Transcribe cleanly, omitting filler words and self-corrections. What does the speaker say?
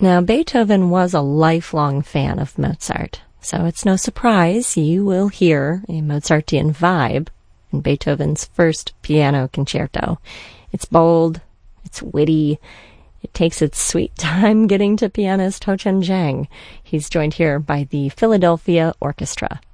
Now, Beethoven was a lifelong fan of Mozart, so it's no surprise you will hear a Mozartian vibe in Beethoven's first piano concerto. It's bold, it's witty, it takes its sweet time getting to pianist Ho Chen Zhang. He's joined here by the Philadelphia Orchestra.